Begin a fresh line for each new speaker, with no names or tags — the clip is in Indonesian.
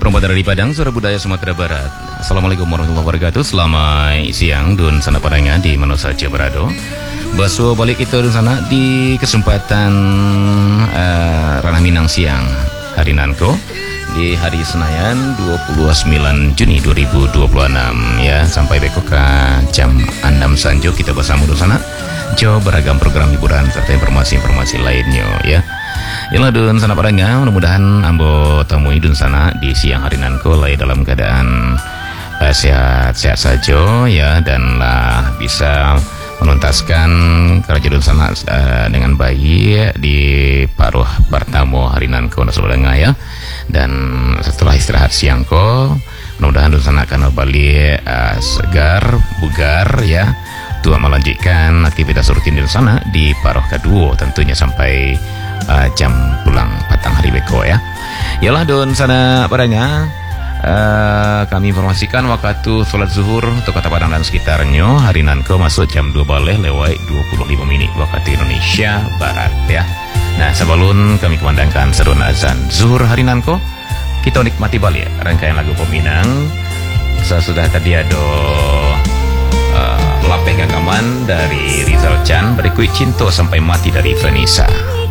Perempuan dari Padang, Suara Budaya Sumatera Barat. Assalamualaikum warahmatullahi wabarakatuh. Selamat siang dun sana padanya di mana saja berada. Baso balik kita dun sana di kesempatan Ranah Minang siang hari nanko di hari Senayan 29 Juni 2026 ya, sampai besok ke jam 6 sanjo kita bersama dun sana. Jo beragam program hiburan serta informasi-informasi lainnya ya. Yalah dun sana padanya, mudah-mudahan ambo temui dun sana di siang hari nanko lay dalam keadaan sehat-sehat saja ya, dan lah bisa menuntaskan kerja dun sana dengan baik di paruh pertama hari nanko nasolanga ya. Dan setelah istirahat siang ko, mudah-mudahan dun sana akan balik segar, bugar ya, untuk melanjutkan aktivitas rutin di sana di paruh kedua tentunya sampai jam pulang patang hari beko ya. Yalah don sana padanya kami informasikan waktu sholat zuhur untuk kota Padang dan sekitarnya hari nanko masuk jam 2 baleh lewat 25 menit waktu Indonesia Barat ya. Nah sebelum kami kumandangkan seruan azan zuhur hari nanko, kita nikmati balik rangkaian lagu peminang. Sudah tadi ada Lapeh Gagaman dari Rizal Chan, berikut Cinta Sampai Mati dari Vanessa.